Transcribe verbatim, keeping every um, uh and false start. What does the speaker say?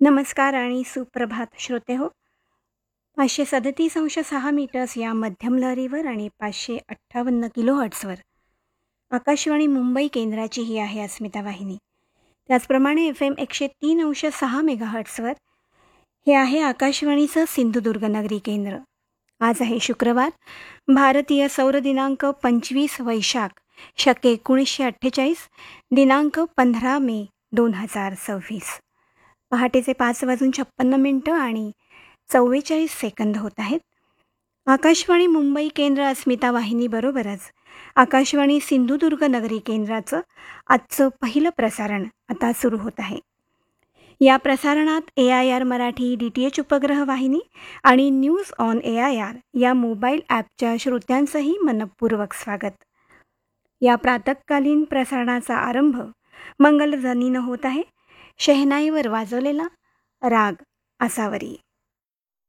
नमस्कार आणि सुप्रभात श्रोते हो. पाचशे सदतीस अंश सहा मीटर्स या मध्यम लहरीवर आणि पाचशे अठ्ठावन्न किलो हर्ट्सवर आकाशवाणी मुंबई केंद्राची ही आहे अस्मिता वाहिनी. त्याचप्रमाणे एफ एम एकशे तीन अंश सहा मेगा हर्ट्सवर हे आहे आकाशवाणीचं सिंधुदुर्ग नगरी केंद्र. आज आहे शुक्रवार, भारतीय सौर दिनांक पंचवीस वैशाख शके एकोणीसशे अठ्ठेचाळीस, दिनांक पंधरा मे दोन हजार सव्वीस. पहाटेचे पाच वाजून छप्पन्न मिनटं आणि चव्वेचाळीस सेकंद होत आहेत. आकाशवाणी मुंबई केंद्र अस्मिता वाहिनीबरोबरच आकाशवाणी सिंधुदुर्ग नगरी केंद्राचं आजचं पहिलं प्रसारण आता सुरू होत आहे. या प्रसारणात ए I R Marathi D T H उपग्रह वाहिनी आणि news on A I R या मोबाईल ॲपच्या श्रोत्यांचंही मनपूर्वक स्वागत. या प्रातःकालीन प्रसारणाचा आरंभ मंगलध्वनीनं होत आहे. शहनाईवर वाजवलेला राग आसावरी.